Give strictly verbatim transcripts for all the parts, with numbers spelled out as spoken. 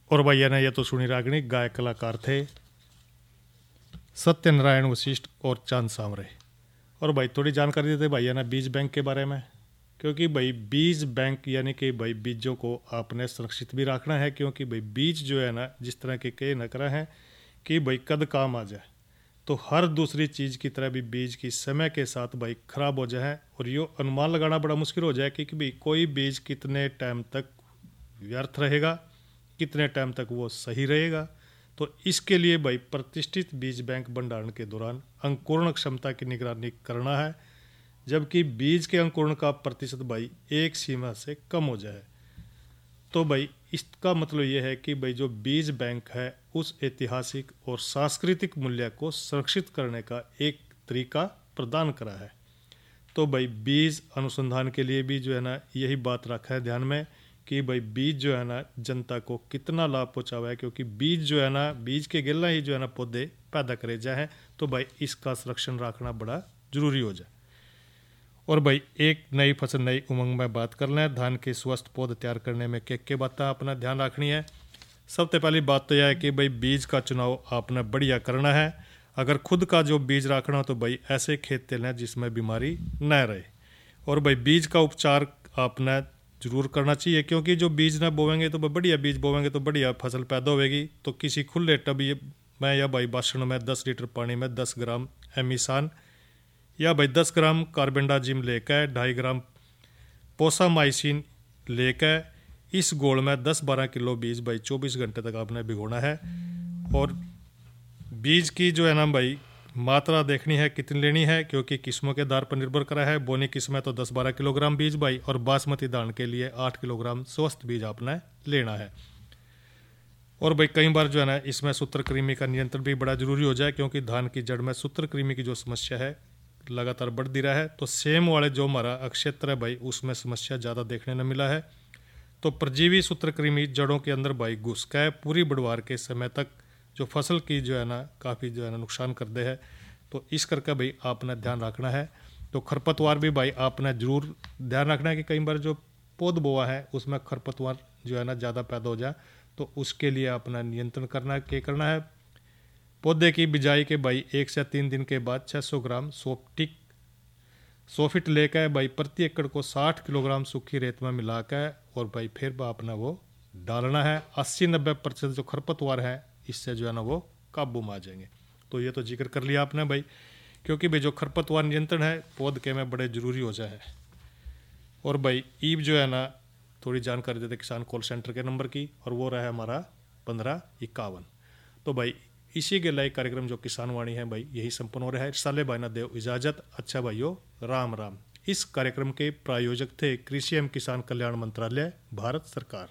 और भैया ने ये तो सुनी रागनी, गायक कलाकार थे सत्यनारायण वशिष्ठ और चांद सांवरे। और भाई थोड़ी जानकारी देते भैया ने बीज बैंक के बारे में, क्योंकि भाई बीज बैंक यानी कि भाई बीजों को आपने सुरक्षित भी रखना है, क्योंकि भाई बीज जो है ना जिस तरह के कई नकरा हैं कि भाई कद काम आ जाए, तो हर दूसरी चीज़ की तरह भी बीज की समय के साथ भाई खराब हो जाए और ये अनुमान लगाना बड़ा मुश्किल हो जाए कि भाई कोई बीज कितने टाइम तक व्यर्थ रहेगा, कितने टाइम तक वो सही रहेगा। तो इसके लिए भाई प्रतिष्ठित बीज बैंक भंडारण के दौरान अंकुरण क्षमता की निगरानी करना है, जबकि बीज के अंकुरण का प्रतिशत भाई एक सीमा से कम हो जाए। तो भाई इसका मतलब ये है कि भाई जो बीज बैंक है उस ऐतिहासिक और सांस्कृतिक मूल्य को संरक्षित करने का एक तरीका प्रदान करा है। तो भाई बीज अनुसंधान के लिए भी जो है ना यही बात रखा है ध्यान में कि भाई बीज जो है ना जनता को कितना लाभ पहुँचावा है, क्योंकि बीज जो है ना बीज के गिरना ही जो है ना पौधे पैदा करे जाए, तो भाई इसका संरक्षण रखना बड़ा जरूरी हो जाए। और भाई एक नई फसल नई उमंग में बात कर लें, धान के स्वस्थ पौध तैयार करने में क्या क्या बातें अपना ध्यान रखनी है। सबसे पहली बात तो यह है कि भाई बीज का चुनाव आपने बढ़िया करना है। अगर खुद का जो बीज रखना हो तो भाई ऐसे खेत लें जिसमें बीमारी न रहे। और भाई बीज का उपचार आपने जरूर करना चाहिए, क्योंकि जो बीज ना बोवेंगे तो बढ़िया बीज बोवेंगे तो बढ़िया फसल पैदा होगी। तो किसी खुले टब में या भाई बासण में दस लीटर पानी में दस ग्राम एमिसान या भाई दस ग्राम कार्बेंडाजिम लेकर ढाई ग्राम पोसामाइसिन लेकर इस गोल में दस बारह किलो बीज भाई चौबीस घंटे तक आपने भिगोना है। और बीज की जो है ना भाई मात्रा देखनी है कितनी लेनी है, क्योंकि किस्मों के आधार पर निर्भर करा है। बोनी किस्में तो दस बारह किलोग्राम बीज भाई, और बासमती धान के लिए आठ किलोग्राम स्वस्थ बीज आपने लेना है। और भाई कई बार जो है ना इसमें सूत्रकृमि का नियंत्रण भी बड़ा जरूरी हो जाए, क्योंकि धान की जड़ में सूत्रकृमि की जो समस्या है लगातार बढ़ती रहा है। तो सेम वाले जो हमारा क्षेत्र है भाई उसमें समस्या ज़्यादा देखने न मिला है। तो परजीवी सूत्रकृमि जड़ों के अंदर भाई घुस के पूरी बढ़वार के समय तक जो फसल की जो है ना काफ़ी जो है ना नुकसान कर दे है। तो इस करके भाई आपने ध्यान रखना है। तो खरपतवार भी भाई आपने जरूर ध्यान रखना है कि कई बार जो पौध बोआ है उसमें खरपतवार जो है ना ज़्यादा पैदा हो जाए, तो उसके लिए अपना नियंत्रण करना क्या करना है। पौधे की बिजाई के भाई एक से तीन दिन के बाद छः सौ ग्राम सोफ्टिक सोफिट लेकर भाई प्रति एकड़ को साठ किलोग्राम सूखी रेत में मिलाकर और भाई फिर अपना वो डालना है। अस्सी नब्बे प्रतिशत जो खरपतवार है इससे जो है ना वो काबू में आ जाएंगे। तो ये तो जिक्र कर लिया आपने भाई, क्योंकि भाई जो खरपतवार नियंत्रण है पौध के में बड़े जरूरी हो जाए। और भाई ईब जो है ना थोड़ी जानकारी देते किसान कॉल सेंटर के नंबर की, और वो रहा है हमारा पंद्रह इक्यावन। तो भाई इसी के लाइक कार्यक्रम जो किसान वाणी है भाई यही संपन्न हो रहा है। साले भाई ना देव इजाजत, अच्छा भाइयों राम राम। इस कार्यक्रम के प्रायोजक थे कृषि एवं किसान कल्याण मंत्रालय, भारत सरकार।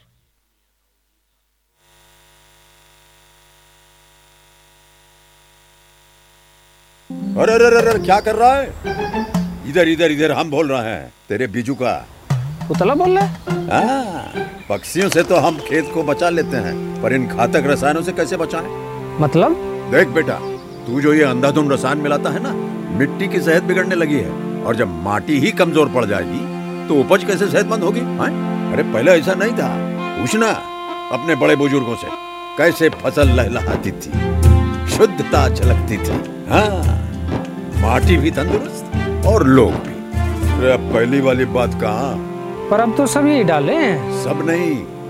अरे अरे अरे क्या कर रहा है? इधर इधर इधर हम बोल रहे हैं तेरे बीजू का। उतला बोल रहा है? हाँ, पक्षियों से तो हम खेत को बचा लेते हैं, पर इन घातक रसायनों से कैसे बचाएं? मतलब? देख बेटा, तू जो ये अंधाधुंध रसायन मिलाता है ना, मिट्टी की सेहत बिगड़ने लगी है। और जब माटी ही कमजोर पड़ जाएगी तो उपज कैसे सेहतमंद होगी? हाँ? अरे पहले ऐसा नहीं था, पूछना अपने बड़े बुजुर्गों से, कैसे फसल लहलहाती थी, शुद्धता झलकती थी। हाँ, माटी भी तंदुरुस्त और लोग भी। अरे अब पहली वाली बात कहाँ? पर अब तो सब यही डाले हैं। सब नहीं,